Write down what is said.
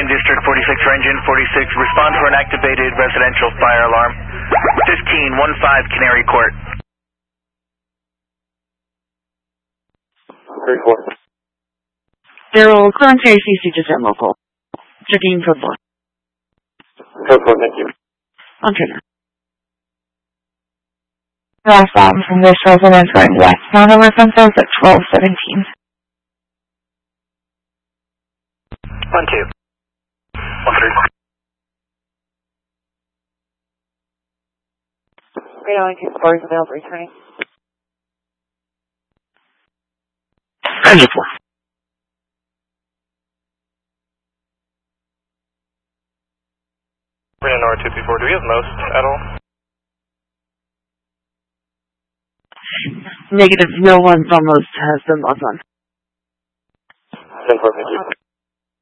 Union District 46 for engine 46. Respond for an activated residential fire alarm. 1515 Canary Court. 34. Daryl, current ACC just at local. Checking code 4. Code 4, thank you. On trainer. Last bomb from this residence going westbound over Sunset at 1217. 1-2. 1-3. Great only 2 scores available returning. Engine 4. Reno Nora 234, do we have most at all? Negative, no one almost has been logged on. 10-4, thank you.